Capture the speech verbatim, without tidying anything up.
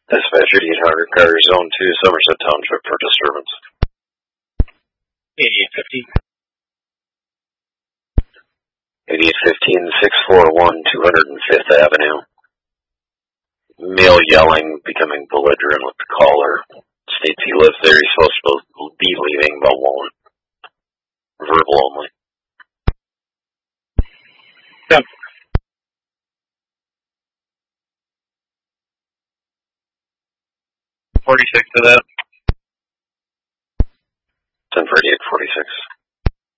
Dispatcher eight hundred, car zone two, Somerset Township for disturbance. eighty-eight fifteen. eighty-eight fifteen, six four one, two hundred fifth Avenue. Male yelling, becoming belligerent with the caller. States he lives there, he's supposed to be leaving, but won't. Verbal only. ten. forty-six to that. ten forty-eight forty-six.